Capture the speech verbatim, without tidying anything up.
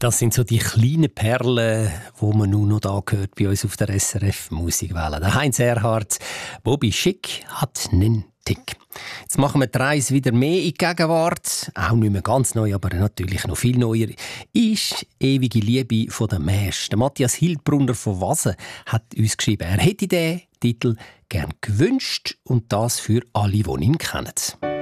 Das sind so die kleinen Perlen, die man nur noch da hört bei uns auf der S R F Musikwelle. Der Heinz Erhardt, Bobby Schick hat nen Tick. Jetzt machen wir die Reise wieder mehr in die Gegenwart. Auch nicht mehr ganz neu, aber natürlich noch viel neuer. Ist «Ewige Liebe» von der Mäsch. Der Matthias Hildbrunner von Wasen hat uns geschrieben, er hätte den Titel gern gewünscht und das für alle, die ihn kennen.